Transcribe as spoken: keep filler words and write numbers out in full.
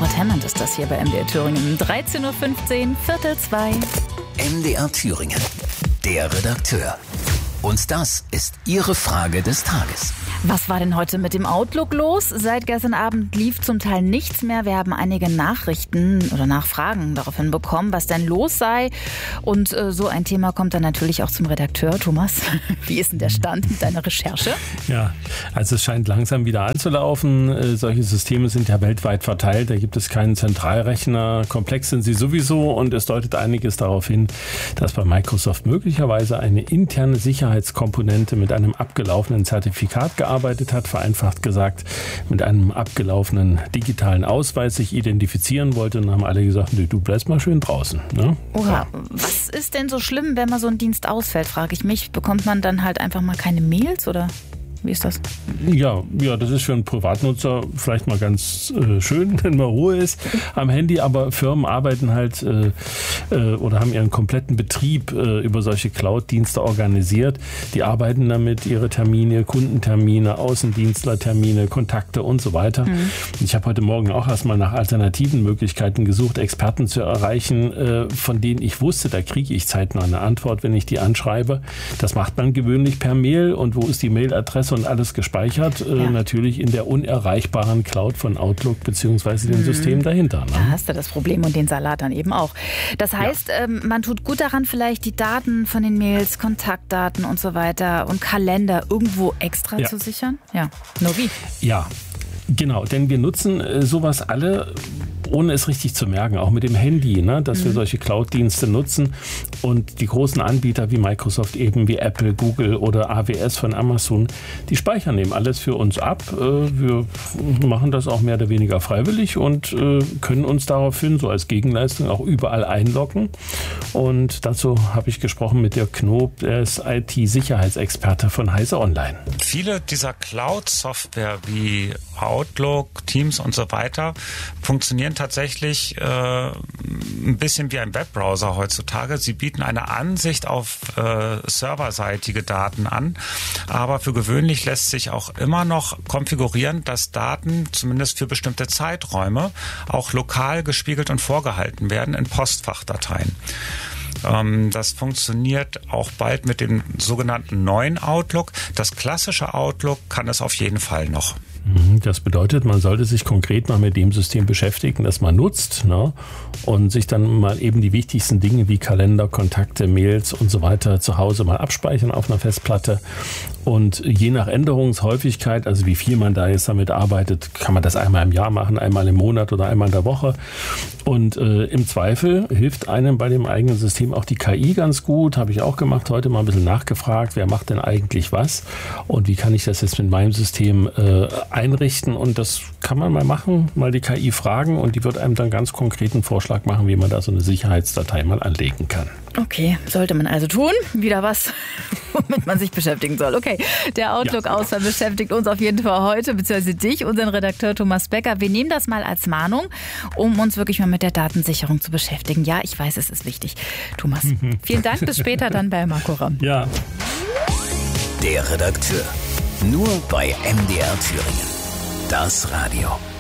Robert Hammond ist das hier bei M D R Thüringen. dreizehn Uhr fünfzehn, Viertel zwei. M D R Thüringen, der Redakteur. Und das ist Ihre Frage des Tages. Was war denn heute mit dem Outlook los? Seit gestern Abend lief zum Teil nichts mehr. Wir haben einige Nachrichten oder Nachfragen daraufhin bekommen, was denn los sei. Und äh, so ein Thema kommt dann natürlich auch zum Redakteur. Thomas, wie ist denn der Stand mit deiner Recherche? Ja, also es scheint langsam wieder anzulaufen. Äh, solche Systeme sind ja weltweit verteilt. Da gibt es keinen Zentralrechner. Komplex sind sie sowieso und es deutet einiges darauf hin, dass bei Microsoft möglicherweise eine interne Sicherheitskomponente mit einem abgelaufenen Zertifikat gearbeitet hat, vereinfacht gesagt, mit einem abgelaufenen digitalen Ausweis sich identifizieren wollte und haben alle gesagt, du bleibst mal schön draußen. Ne? Oha, ja. Was ist denn so schlimm, wenn mal so ein Dienst ausfällt, frage ich mich. Bekommt man dann halt einfach mal keine Mails oder wie ist das? Ja, ja, das ist für einen Privatnutzer vielleicht mal ganz äh, schön, wenn mal Ruhe ist am Handy, aber Firmen arbeiten halt äh, äh, oder haben ihren kompletten Betrieb äh, über solche Cloud-Dienste organisiert. Die arbeiten damit ihre Termine, Kundentermine, Außendienstlertermine, Kontakte und so weiter. Mhm. Ich habe heute Morgen auch erstmal nach alternativen Möglichkeiten gesucht, Experten zu erreichen, äh, von denen ich wusste, da kriege ich zeitnah eine Antwort, wenn ich die anschreibe. Das macht man gewöhnlich per Mail. Und wo ist die Mailadresse und alles gespeichert? Äh, ja. Natürlich in der unerreichbaren Cloud von Outlook beziehungsweise dem mhm. System dahinter. Ne? Da hast du das Problem und den Salat dann eben auch. Das heißt, ja. ähm, man tut gut daran, vielleicht die Daten von den Mails, Kontaktdaten und so weiter und Kalender irgendwo extra ja. zu sichern? Ja. Nur wie? Ja. Genau, denn wir nutzen äh, sowas alle, ohne es richtig zu merken, auch mit dem Handy, ne, dass mhm. wir solche Cloud-Dienste nutzen und die großen Anbieter wie Microsoft eben, wie Apple, Google oder A W S von Amazon, die speichern eben alles für uns ab. Äh, wir machen das auch mehr oder weniger freiwillig und äh, können uns daraufhin so als Gegenleistung auch überall einloggen. Und dazu habe ich gesprochen mit Dirk Knob, der ist I T-Sicherheitsexperte von Heise Online. Viele dieser Cloud-Software wie Outlook, Teams und so weiter funktionieren tatsächlich äh, ein bisschen wie ein Webbrowser heutzutage. Sie bieten eine Ansicht auf äh, serverseitige Daten an, aber für gewöhnlich lässt sich auch immer noch konfigurieren, dass Daten zumindest für bestimmte Zeiträume auch lokal gespiegelt und vorgehalten werden in Postfachdateien. Das funktioniert auch bald mit dem sogenannten neuen Outlook. Das klassische Outlook kann es auf jeden Fall noch. Das bedeutet, man sollte sich konkret mal mit dem System beschäftigen, das man nutzt, ne? Und sich dann mal eben die wichtigsten Dinge wie Kalender, Kontakte, Mails und so weiter zu Hause mal abspeichern auf einer Festplatte. Und je nach Änderungshäufigkeit, also wie viel man da jetzt damit arbeitet, kann man das einmal im Jahr machen, einmal im Monat oder einmal in der Woche. Und äh, im Zweifel hilft einem bei dem eigenen System auch die K I ganz gut. Habe ich auch gemacht, heute mal ein bisschen nachgefragt, wer macht denn eigentlich was und wie kann ich das jetzt mit meinem System äh, einrichten. Und das kann man mal machen, mal die K I fragen und die wird einem dann ganz konkreten Vorschlag machen, wie man da so eine Sicherheitsdatei mal anlegen kann. Okay, sollte man also tun. Wieder was, womit man sich beschäftigen soll. Okay, der Outlook-Ausfall ja. beschäftigt uns auf jeden Fall heute, beziehungsweise dich, unseren Redakteur Thomas Becker. Wir nehmen das mal als Mahnung, um uns wirklich mal mit der Datensicherung zu beschäftigen. Ja, ich weiß, es ist wichtig. Thomas, mhm. vielen Dank. Bis später dann bei Marco Ramm. Ja. Der Redakteur. Nur bei M D R Thüringen. Das Radio.